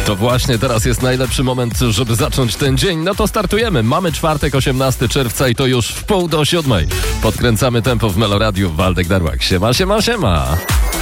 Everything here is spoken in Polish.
To właśnie teraz jest najlepszy moment, żeby zacząć ten dzień. No to startujemy. Mamy czwartek, 18 czerwca i to już w 6:30. Podkręcamy tempo w Meloradiu. Waldek Darłak. Siema, siema, siema.